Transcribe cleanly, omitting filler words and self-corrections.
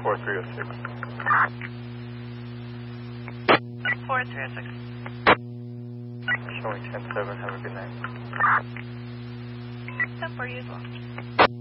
4306. 4306. Showing 10-7, have a good night. 10-4, you as well.